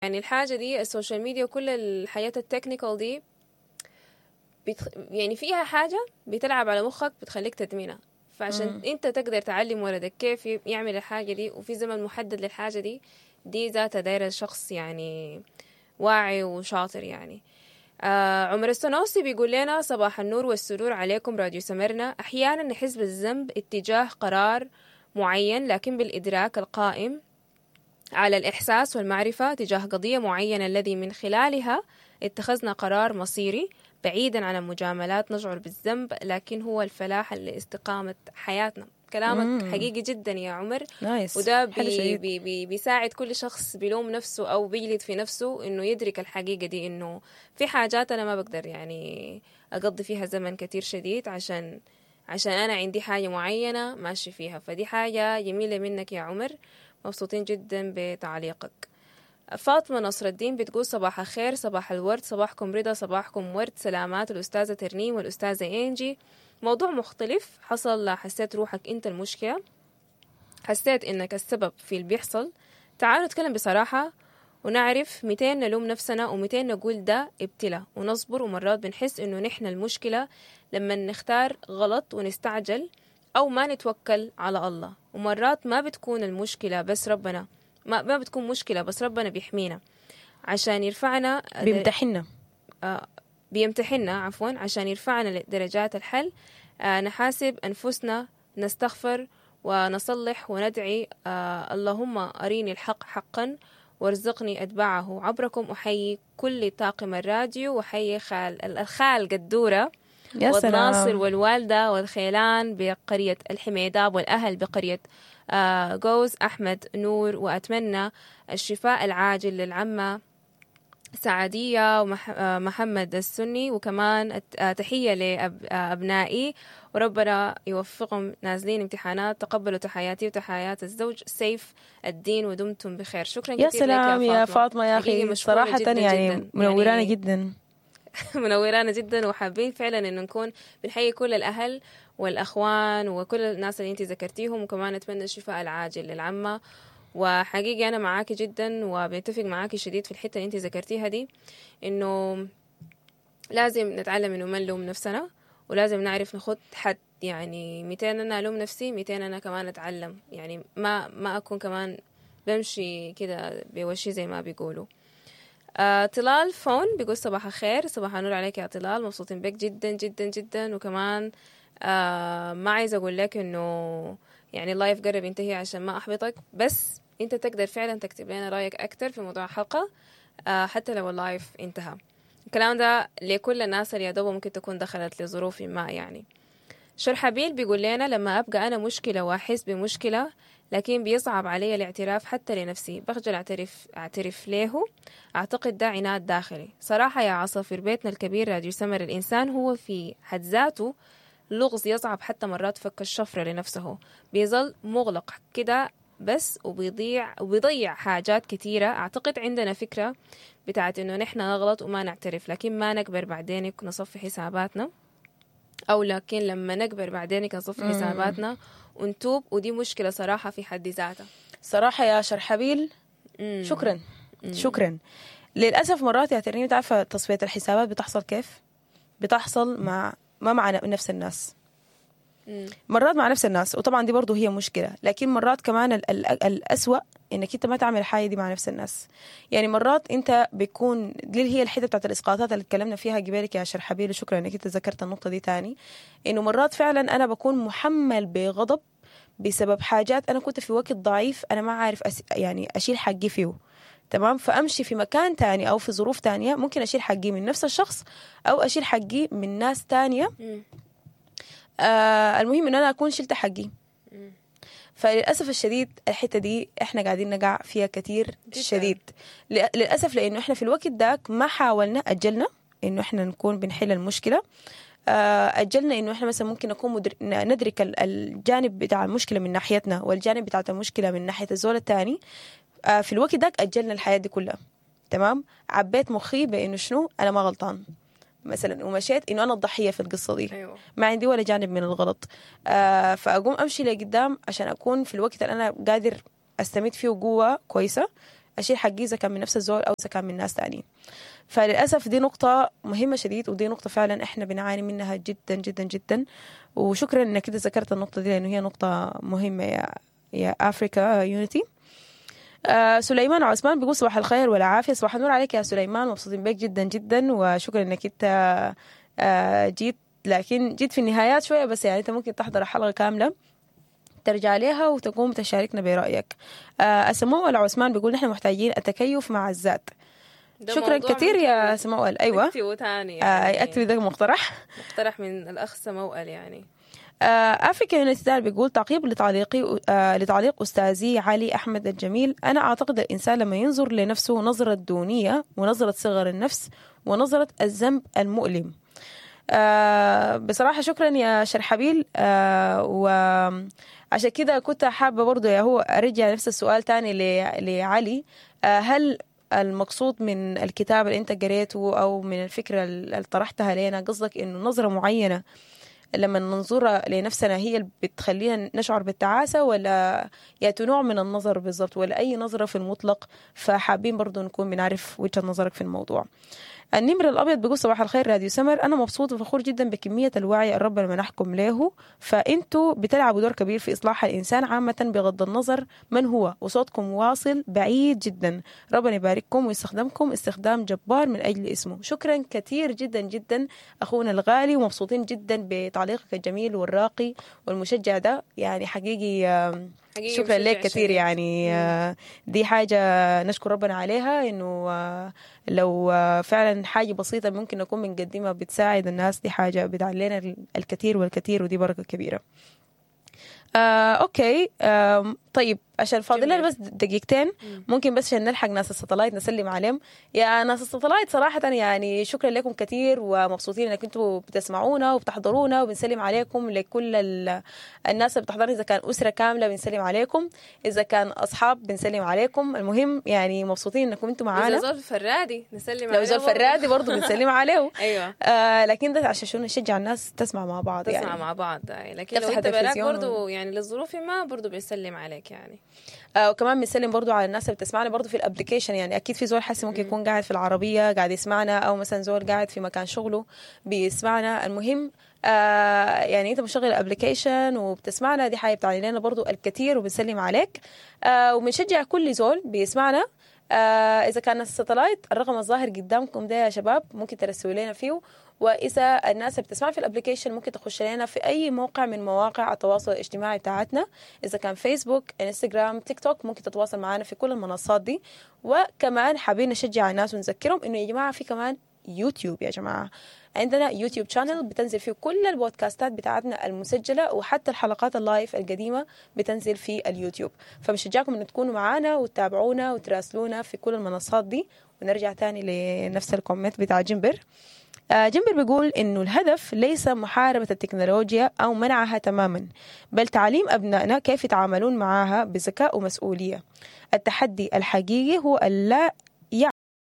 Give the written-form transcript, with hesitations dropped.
يعني الحاجة دي السوشيال ميديا وكل الحياة التكنيكال دي يعني فيها حاجة بتلعب على مخك بتخليك تدمنها. فعشان انت تقدر تعلم ولدك كيف يعمل الحاجة دي وفي زمن محدد للحاجة دي ذاتها دايرة شخص يعني واعي وشاطر يعني. عمر السنوسي بيقول لنا: صباح النور والسرور عليكم راديو سمرنا. أحيانا نحس بالذنب اتجاه قرار معين، لكن بالإدراك القائم على الإحساس والمعرفة تجاه قضية معينة الذي من خلالها اتخذنا قرار مصيري بعيدا عن المجاملات، نشعر بالذنب لكن هو الفلاح لاستقامة حياتنا. كلامك حقيقي جدا يا عمر. وده بيساعد كل شخص بيلوم نفسه أو بيجلد في نفسه إنه يدرك الحقيقة دي، إنه في حاجات أنا ما بقدر يعني أقضي فيها زمن كتير شديد عشان أنا عندي حاجة معينة ماشي فيها. فدي حاجة جميلة منك يا عمر، مبسوطين جدا بتعليقك. فاطمة نصر الدين بتقول: صباح الخير، صباح الورد، صباحكم رضا، صباحكم ورد، سلامات الأستاذة ترنيم والأستاذة إنجي. موضوع مختلف حصل، حسيت روحك أنت المشكلة، حسيت إنك السبب في اللي بيحصل. تعالوا نتكلم بصراحة ونعرف 200 نلوم نفسنا و200 نقول ده ابتلاء ونصبر. ومرات بنحس إنه نحن المشكلة لما نختار غلط ونستعجل أو ما نتوكل على الله. ومرات ما بتكون المشكلة بس ربنا ما بتكون مشكلة بس ربنا بيحمينا عشان يرفعنا، بيمتحننا عفوا عشان يرفعنا لدرجات الحل. نحاسب أنفسنا، نستغفر ونصلح وندعي اللهم أريني الحق حقا وارزقني أتبعه. عبركم أحيي كل طاقم الراديو وحيي الخال قدورة والناصر والوالدة والخيلان بقرية الحميداب والأهل بقرية جوز أحمد نور. وأتمنى الشفاء العاجل للعمة سعدية ومحمد السني، وكمان تحية لأبنائي وربنا يوفقهم نازلين امتحانات. تقبلوا تحياتي وتحيات الزوج سيف الدين ودمتم بخير. شكرا يا كثير سلام لك يا فاطمة يا أخي، صراحة جداً يعني منورانا جدا منورانا جدا. وحابين فعلا إنه نكون بنحيي كل الأهل والأخوان وكل الناس اللي انت ذكرتيهم، وكمان نتمنى الشفاء العاجل للعمة. وحقيقي أنا معاكي جدا وبنتفق معاكي شديد في الحتة اللي انت ذكرتيها دي، إنه لازم نتعلم إنه ما نلوم نفسنا، ولازم نعرف نخد حد. يعني 200 أنا ألوم نفسي، 200 أنا كمان أتعلم، يعني ما أكون كمان بمشي كده بوشي زي ما بيقولوا. طلال فون بيقول: صباح الخير، صباح النور عليك يا طلال، مبسوطين بك جدا جدا جدا. وكمان ما عايزة أقول لك إنه يعني اللايف قرب ينتهي عشان ما أحبطك، بس أنت تقدر فعلا تكتب لنا رأيك أكتر في موضوع الحلقة حتى لو اللايف انتهى. الكلام ده لكل الناس اللي يا دوب ممكن تكون دخلت لظروف ما. يعني شرحبيل بيقول لنا: لما أبقى أنا مشكلة وأحس بمشكلة لكن بيصعب علي الاعتراف حتى لنفسي، بخجل أعترف له. أعتقد ده عناد داخلي. صراحة يا عصافير بيتنا الكبير راديو سمر، الإنسان هو في حد ذاته لغز يصعب حتى مرات فك الشفرة لنفسه، بيظل مغلق كده بس وبيضيع حاجات كتيرة. أعتقد عندنا فكرة بتاعت إنه نحن نغلط وما نعترف، لكن ما نكبر بعدينك نصفي حساباتنا، أو لكن لما نكبر بعدينك نصفي حساباتنا ونتوب. ودي مشكلة صراحة في حد ذاتها. صراحة يا شرحبيل شكرا. للأسف مرات يا ترنيم تعرف تصفية الحسابات بتحصل كيف؟ بتحصل مع نفس الناس، مرات مع نفس الناس، وطبعا دي برضو هي مشكلة. لكن مرات كمان الأسوأ انك انت ما تعمل حاجة دي مع نفس الناس. يعني مرات انت بيكون دي هي الحتة بتاعت الإسقاطات اللي اتكلمنا فيها قبلك يا شرحبيل، وشكرا انك انت ذكرت النقطة دي تاني. انه مرات فعلا انا بكون محمل بغضب بسبب حاجات انا كنت في وقت ضعيف انا ما عارف يعني اشيل حقي فيه، تمام؟ فامشي في مكان تاني او في ظروف تانية ممكن اشيل حقي من نفس الشخص او اشيل حقي من ناس تانية. المهم ان انا اكون شلت حقي. فللأسف الشديد الحتة دي احنا قاعدين نقع فيها كتير شديد للأسف، لأنه احنا في الوقت داك ما حاولنا، أجلنا انه احنا نكون بنحل المشكلة. أجلنا انه احنا مثلا ممكن نكون ندرك الجانب بتاع المشكلة من ناحيتنا والجانب بتاع المشكلة من ناحية الزول التاني. في الوقت داك أجلنا الحياة دي كلها، تمام؟ عبيت مخي بانه شنو انا ما غلطان مثلا، ومشيت انه انا الضحيه في القصه دي. أيوة. ما عندي ولا جانب من الغلط. فاقوم امشي لقدام عشان اكون في الوقت اللي انا قادر استمد فيه قوه كويسه. أشيل حقي إذا كان من نفس الزول أو إذا كان من ناس تانيين. فللأسف دي نقطة مهمة شديد، ودي نقطة فعلا إحنا بنعاني منها جدا جدا جدا. وشكرا إنك كده ذكرت النقطة دي لأنه هي نقطة مهمة يا أفريكا يونيتي. سليمان عثمان بيقول صباح الخير والعافية. صباح النور عليك يا سليمان، مبسوطين بك جدا جدا وشكرا إنك أنت جيت، لكن جيت في النهايات شوية بس، يعني أنت ممكن تحضر الحلقة كاملة ترجع لها وتقوم تشاركنا برأيك. سموة عثمان بيقول نحن محتاجين التكيف مع الذات. شكرا كثير يا سموة. أيوة يعني أكتبي ده مقترح من الأخ سموة يعني. أفريكا يونيتي بيقول تعقيب لتعليق أستاذي علي أحمد الجميل. أنا أعتقد الإنسان لما ينظر لنفسه نظرة دونية ونظرة صغر النفس ونظرة الذنب المؤلم. بصراحة شكرا يا شرحبيل. وعشان كده كنت حابة برضو يا هو أرجع نفس السؤال تاني لعلي. هل المقصود من الكتاب اللي انت قريته أو من الفكرة اللي طرحتها لنا قصدك إنه نظرة معينة لما ننظر لنفسنا هي اللي بتخلينا نشعر بالتعاسة، ولا نوع من النظر بالضبط، ولا أي نظرة في المطلق؟ فحابين برضو نكون بنعرف وجهة نظرك في الموضوع. النمر الأبيض بيقول صباح الخير راديو سمر، أنا مبسوط وفخور جدا بكمية الوعي الرب لما نحكم له، فأنتوا بتلعبوا دور كبير في إصلاح الإنسان عامة بغض النظر من هو، وصوتكم واصل بعيد جدا. ربنا يبارككم ويستخدمكم استخدام جبار من أجل اسمه. شكرا كثير جدا جدا أخونا الغالي، ومبسوطين جدا بتعليقك الجميل والراقي والمشجع ده، يعني حقيقي شكرا لك كثير. يعني دي حاجة نشكر ربنا عليها، إنه لو فعلا حاجة بسيطة ممكن نكون بنقدمها بتساعد الناس، دي حاجة بتعلينا الكثير والكثير، ودي بركة كبيرة. أوكي. طيب عشان فاضل لنا بس دقيقتين، ممكن بس عشان نلحق ناس الساتلايت نسلم عليهم. يا ناس الساتلايت صراحة يعني شكرا لكم كثير، ومبسوطين انك انتم بتسمعونا وبتحضرونا، وبنسلم عليكم لكل الناس اللي بتحضرنا. اذا كان أسرة كاملة بنسلم عليكم، اذا كان اصحاب بنسلم عليكم. المهم يعني مبسوطين انكم انتم معانا. لو زول فرادي نسلم عليه، لو زول فرادي برضه بنسلم عليه. ايوه. لكن ده عشان شو نشجع الناس تسمع مع بعض، تسمع يعني مع بعض. لكن لو انت براك برضه يعني للظروف ما برضه بنسلم عليك يعني. وكمان بنسلم برضو على الناس اللي بتسمعنا برضو في الابليكيشن. يعني اكيد في زول حاسس ممكن يكون قاعد في العربيه قاعد يسمعنا، او مثلا زول قاعد في مكان شغله بيسمعنا. المهم يعني انت مشغل الابليكيشن وبتسمعنا، دي حاجه بتعني لنا برضو الكثير، وبنسلم عليك. وبنشجع كل زول بيسمعنا. اذا كان الساتلايت الرقم الظاهر قدامكم ده يا شباب ممكن ترسلوا لنا فيه. وإذا الناس اللي بتسمع في الابليكيشن ممكن تخش لنا في أي موقع من مواقع التواصل الاجتماعي بتاعتنا، إذا كان فيسبوك، انستغرام، تيك توك، ممكن تتواصل معنا في كل المنصات دي. وكمان حابين نشجع الناس ونذكرهم إنه يا جماعة في كمان يوتيوب. يا جماعة عندنا يوتيوب شانل بتنزل فيه كل البودكاستات بتاعتنا المسجلة، وحتى الحلقات اللايف القديمة بتنزل في اليوتيوب. فبشجعكم أن تكونوا معنا وتتابعونا وتراسلونا في كل المنصات دي. ونرجع تاني لنفس الكومنت بتاع جنبر. جنبر بيقول إنه الهدف ليس محاربة التكنولوجيا أو منعها تماما، بل تعليم أبنائنا كيف يتعاملون معها بذكاء ومسؤولية. التحدي الحقيقي هو